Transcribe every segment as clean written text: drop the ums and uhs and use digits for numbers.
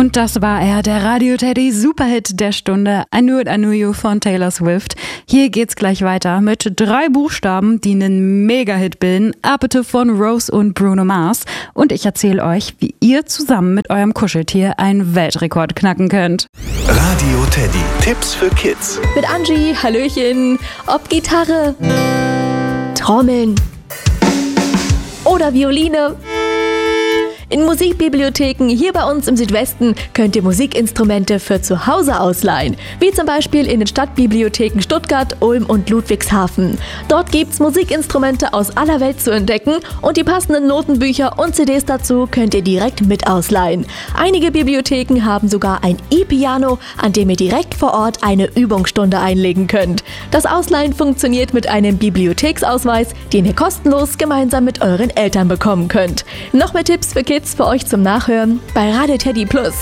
Und das war er, der Radio Teddy Superhit der Stunde, I Knew It, I Knew You von Taylor Swift. Hier geht's gleich weiter mit 3 Buchstaben, die einen Mega-Hit bilden, Appetit von Rose und Bruno Mars. Und ich erzähle euch, wie ihr zusammen mit eurem Kuscheltier einen Weltrekord knacken könnt. Radio Teddy, Tipps für Kids. Mit Angie, Hallöchen, ob Gitarre, Trommeln oder Violine. In Musikbibliotheken hier bei uns im Südwesten könnt ihr Musikinstrumente für zu Hause ausleihen, wie zum Beispiel in den Stadtbibliotheken Stuttgart, Ulm und Ludwigshafen. Dort gibt's Musikinstrumente aus aller Welt zu entdecken und die passenden Notenbücher und CDs dazu könnt ihr direkt mit ausleihen. Einige Bibliotheken haben sogar ein E-Piano, an dem ihr direkt vor Ort eine Übungsstunde einlegen könnt. Das Ausleihen funktioniert mit einem Bibliotheksausweis, den ihr kostenlos gemeinsam mit euren Eltern bekommen könnt. Noch mehr Tipps für Kids für euch zum Nachhören bei Radio Teddy Plus.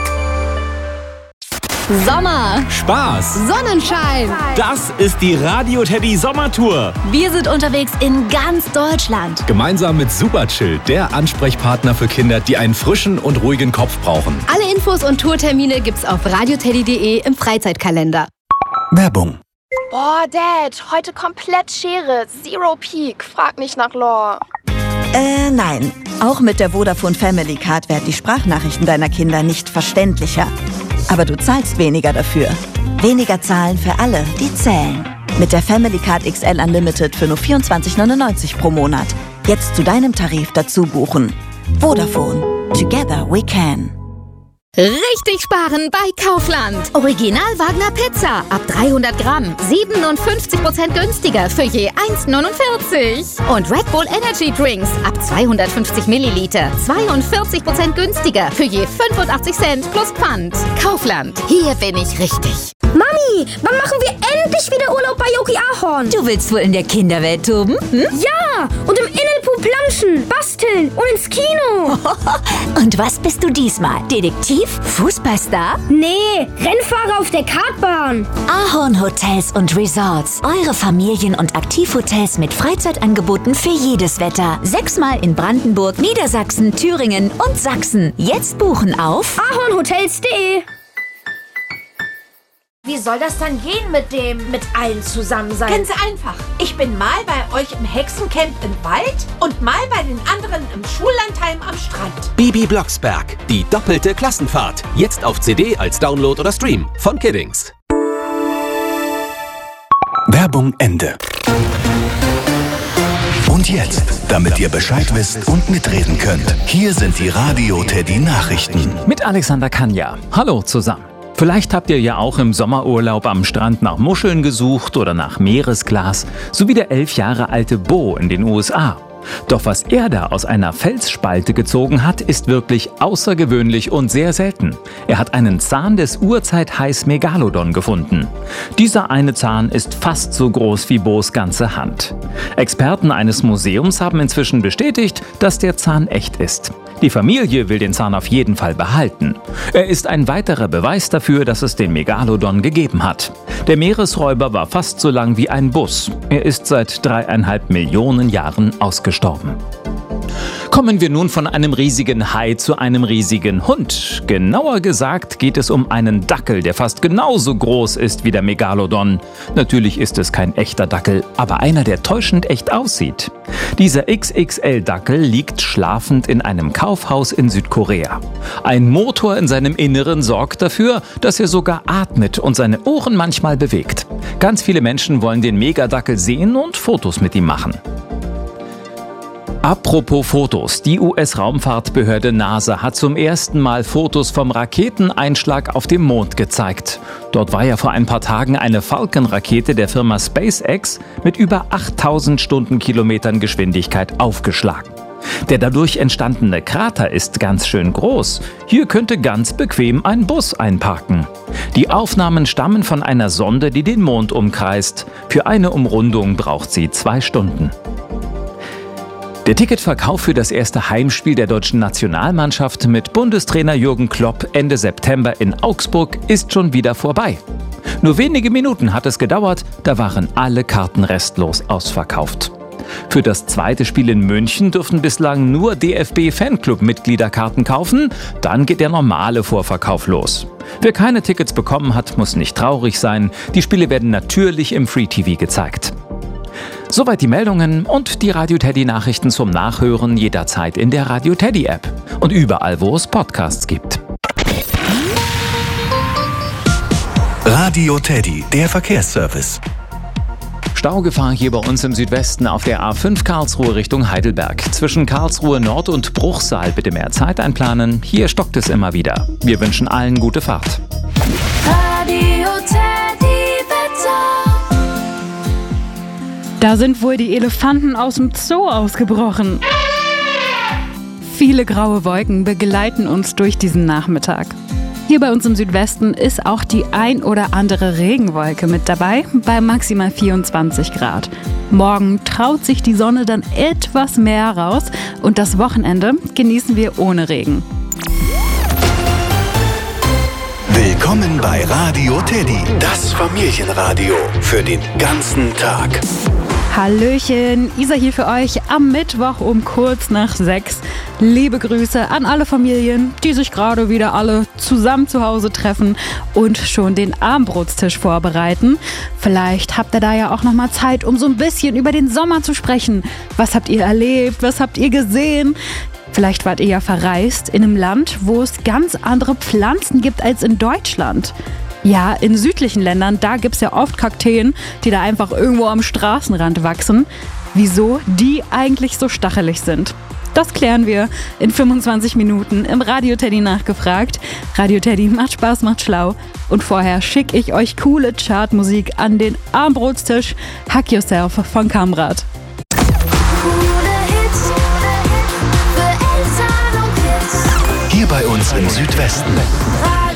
Sommer, Spaß, Sonnenschein. das ist die Radio Teddy Sommertour. Wir sind unterwegs in ganz Deutschland. Gemeinsam mit Superchill, der Ansprechpartner für Kinder, die einen frischen und ruhigen Kopf brauchen. Alle Infos und Tourtermine gibt's auf radioteddy.de im Freizeitkalender. Werbung. Boah, Dad, heute komplett Schere. Zero Peak. Frag nicht nach Lore. Nein. Auch mit der Vodafone Family Card werden die Sprachnachrichten deiner Kinder nicht verständlicher. Aber du zahlst weniger dafür. Weniger zahlen für alle, die zählen. Mit der Family Card XL Unlimited für nur 24,99 pro Monat. Jetzt zu deinem Tarif dazu buchen. Vodafone. Together we can. Richtig sparen bei Kaufland. Original Wagner Pizza ab 300 Gramm. 57% günstiger für je 1,49. Und Red Bull Energy Drinks ab 250 Milliliter. 42% günstiger für je 85 Cent plus Pfand. Kaufland. Hier bin ich richtig. Mami, wann machen wir endlich wieder Urlaub bei Yogi Ahorn? Du willst wohl in der Kinderwelt toben? Ja, und im Innenpool planschen, basteln und ins Kino. Und was bist du diesmal? Detektiv? Fußballstar? Nee, Rennfahrer auf der Kartbahn. Ahorn Hotels und Resorts. Eure Familien- und Aktivhotels mit Freizeitangeboten für jedes Wetter. 6-mal in Brandenburg, Niedersachsen, Thüringen und Sachsen. Jetzt buchen auf ahornhotels.de. Wie soll das dann gehen mit allen zusammen sein? Ganz einfach. Ich bin mal bei euch im Hexencamp im Wald und mal bei den anderen im Schullandheim am Strand. Bibi Blocksberg, die doppelte Klassenfahrt. Jetzt auf CD als Download oder Stream von Kiddings. Werbung Ende. Und jetzt, damit ihr Bescheid wisst und mitreden könnt, hier sind die Radio Teddy Nachrichten. Mit Alexander Kanja. Hallo zusammen. Vielleicht habt ihr ja auch im Sommerurlaub am Strand nach Muscheln gesucht oder nach Meeresglas, so wie der 11 Jahre alte Bo in den USA. Doch was er da aus einer Felsspalte gezogen hat, ist wirklich außergewöhnlich und sehr selten. Er hat einen Zahn des Urzeithais Megalodon gefunden. Dieser eine Zahn ist fast so groß wie Bos ganze Hand. Experten eines Museums haben inzwischen bestätigt, dass der Zahn echt ist. Die Familie will den Zahn auf jeden Fall behalten. Er ist ein weiterer Beweis dafür, dass es den Megalodon gegeben hat. Der Meeresräuber war fast so lang wie ein Bus. Er ist seit 3,5 Millionen Jahren ausgestorben. Kommen wir nun von einem riesigen Hai zu einem riesigen Hund. Genauer gesagt geht es um einen Dackel, der fast genauso groß ist wie der Megalodon. Natürlich ist es kein echter Dackel, aber einer, der täuschend echt aussieht. Dieser XXL-Dackel liegt schlafend in einem Kaufhaus in Südkorea. Ein Motor in seinem Inneren sorgt dafür, dass er sogar atmet und seine Ohren manchmal bewegt. Ganz viele Menschen wollen den Megadackel sehen und Fotos mit ihm machen. Apropos Fotos, die US-Raumfahrtbehörde NASA hat zum ersten Mal Fotos vom Raketeneinschlag auf dem Mond gezeigt. Dort war ja vor ein paar Tagen eine Falcon-Rakete der Firma SpaceX mit über 8000 Stundenkilometern Geschwindigkeit aufgeschlagen. Der dadurch entstandene Krater ist ganz schön groß. Hier könnte ganz bequem ein Bus einparken. Die Aufnahmen stammen von einer Sonde, die den Mond umkreist. Für eine Umrundung braucht sie 2 Stunden. Der Ticketverkauf für das erste Heimspiel der deutschen Nationalmannschaft mit Bundestrainer Jürgen Klopp Ende September in Augsburg ist schon wieder vorbei. Nur wenige Minuten hat es gedauert, da waren alle Karten restlos ausverkauft. Für das zweite Spiel in München dürfen bislang nur DFB-Fanclub-Mitglieder Karten kaufen. Dann geht der normale Vorverkauf los. Wer keine Tickets bekommen hat, muss nicht traurig sein. Die Spiele werden natürlich im Free TV gezeigt. Soweit die Meldungen und die Radio Teddy Nachrichten zum Nachhören jederzeit in der Radio Teddy App und überall, wo es Podcasts gibt. Radio Teddy, der Verkehrsservice. Staugefahr hier bei uns im Südwesten auf der A5 Karlsruhe Richtung Heidelberg. Zwischen Karlsruhe Nord und Bruchsal bitte mehr Zeit einplanen. Hier stockt es immer wieder. Wir wünschen allen gute Fahrt. Radio Teddy Wetter. Da sind wohl die Elefanten aus dem Zoo ausgebrochen. Viele graue Wolken begleiten uns durch diesen Nachmittag. Hier bei uns im Südwesten ist auch die ein oder andere Regenwolke mit dabei, bei maximal 24 Grad. Morgen traut sich die Sonne dann etwas mehr raus und das Wochenende genießen wir ohne Regen. Willkommen bei Radio Teddy, das Familienradio für den ganzen Tag. Hallöchen, Isa hier für euch am Mittwoch um kurz nach 6. Liebe Grüße an alle Familien, die sich gerade wieder alle zusammen zu Hause treffen und schon den Abendbrotstisch vorbereiten. Vielleicht habt ihr da ja auch noch mal Zeit, um so ein bisschen über den Sommer zu sprechen. Was habt ihr erlebt? Was habt ihr gesehen? Vielleicht wart ihr ja verreist in einem Land, wo es ganz andere Pflanzen gibt als in Deutschland. Ja, in südlichen Ländern, da gibt's ja oft Kakteen, die da einfach irgendwo am Straßenrand wachsen. Wieso die eigentlich so stachelig sind? Das klären wir in 25 Minuten im Radio Teddy nachgefragt. Radio Teddy macht Spaß, macht schlau. Und vorher schicke ich euch coole Chartmusik an den Abendbrotstisch. Hack Yourself von Kamrat. Hier bei uns im Südwesten.